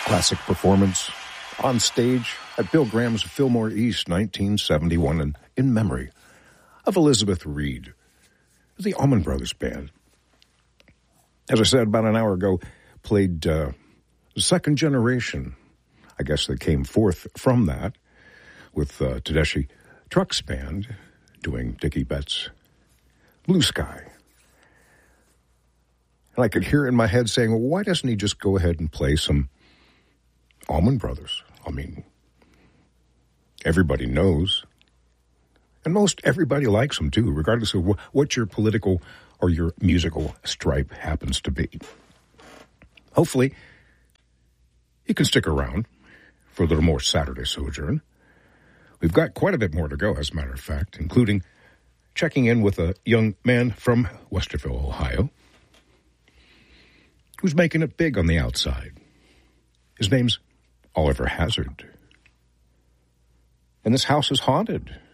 Classic performance on stage at Bill Graham's Fillmore East, 1971, and in memory of Elizabeth Reed, the Allman Brothers Band. As I said about an hour ago, played second generation. I guess they came forth from that with Tedeschi Trucks Band doing Dickie Betts' Blue Sky. And I could hear in my head saying, well, why doesn't he just go ahead and play some Allman Brothers? I mean, everybody knows. And most everybody likes them, too, regardless of what your political or your musical stripe happens to be. Hopefully, you can stick around for a little more Saturday Sojourn. We've got quite a bit more to go, as a matter of fact, including checking in with a young man from Westerville, Ohio, who's making it big on the outside. His name's Oliver Hazard. And this house is haunted.